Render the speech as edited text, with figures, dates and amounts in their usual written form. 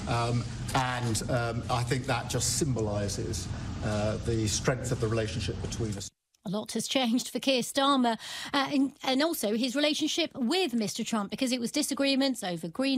I think that just symbolises the strength of the relationship between us. A lot has changed for Keir Starmer and also his relationship with Mr. Trump, because it was disagreements over green